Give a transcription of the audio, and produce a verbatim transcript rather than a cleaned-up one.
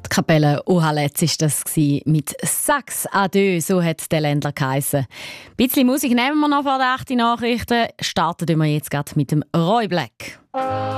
Kapelle O H Letz war das mit «Sax à deux», so hat der Ländler geheissen. Ein bisschen Musik nehmen wir noch vor der achten Nachrichten. Starten wir jetzt gerade mit dem Roy Black.